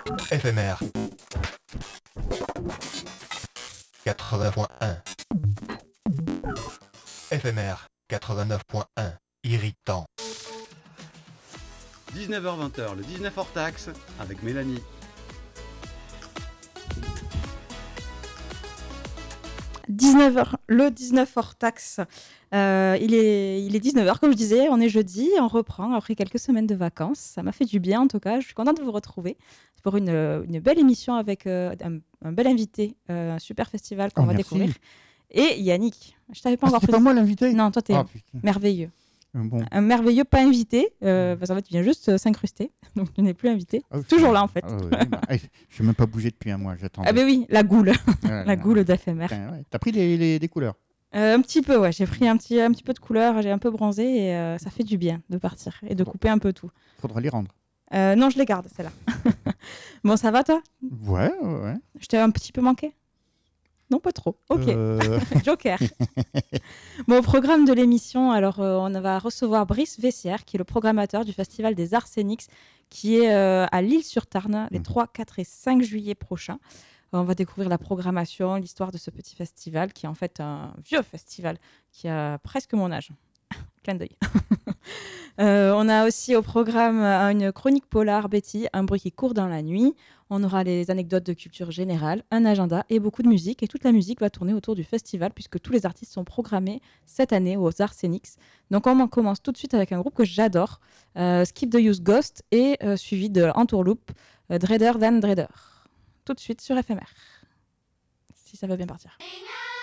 Éphémère 80.1. Éphémère 89.1. Irritant. 19h-20h, le 19 hors taxe avec Mélanie. Le 19 hors taxe. Il est 19h, comme je disais, on est jeudi, on reprend après quelques semaines de vacances. Ça m'a fait du bien en tout cas, je suis contente de vous retrouver pour une belle émission avec un bel invité, un super festival qu'on va découvrir. Et Yannick, je t'avais pas encore présenté. C'est pas moi l'invité ? Non, toi t'es merveilleux. Bon. Un merveilleux pas invité, parce qu'en fait tu viens juste s'incruster, donc tu n'es plus invité. Toujours là en fait. Je n'ai même pas bougé depuis un mois, j'attendais. Ah ben oui, la goule, la goule d'éphémère. Ouais. T'as pris des couleurs ? Un petit peu, ouais. J'ai pris un petit peu de couleur, j'ai un peu bronzé et ça fait du bien de partir et de couper un peu tout. Faudra les rendre. Non, je les garde, celles-là. Bon, ça va toi ? Ouais. Je t'ai un petit peu manqué ? Non, pas trop. Ok. Joker. Bon, au programme de l'émission, alors on va recevoir Brice Vessière, qui est le programmateur du Festival des Arséniques, qui est à L'Isle-sur-Tarn les 3, 4 et 5 juillet prochains. On va découvrir la programmation, l'histoire de ce petit festival, qui est en fait un vieux festival, qui a presque mon âge. Clin d'œil. On a aussi au programme une chronique polar, Betty, un bruit qui court dans la nuit. On aura les anecdotes de culture générale, un agenda et beaucoup de musique. Et toute la musique va tourner autour du festival puisque tous les artistes sont programmés cette année aux Arséniques. Donc on commence tout de suite avec un groupe que j'adore, Skip the Use Ghost, et suivi de Entourloupe, Dreader Than Dreader. Tout de suite sur Éphémère. Si ça va bien partir.